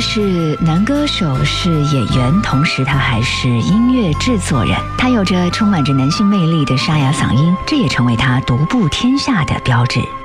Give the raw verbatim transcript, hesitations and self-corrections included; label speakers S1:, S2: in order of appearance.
S1: 是男歌手，是演员，同时他还是音乐制作人。他有着充满着男性魅力的沙哑嗓音，这也成为他独步天下的标志。